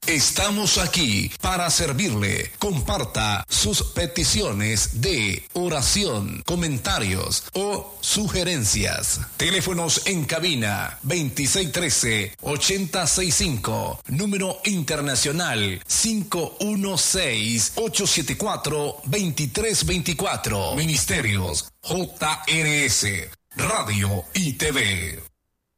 Estamos aquí para servirle. Comparta sus peticiones de oración, comentarios o sugerencias. Teléfonos en cabina 2613-8065. Número internacional 516-874-2324. Ministerios JRS, Radio y TV.